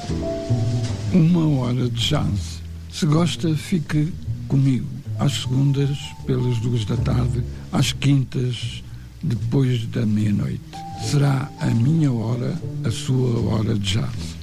Uma hora de jazz. Se gosta, fique comigo. Às segundas, pelas 2 da tarde, às quintas, depois da meia-noite. Será a minha hora, a sua hora de jazz.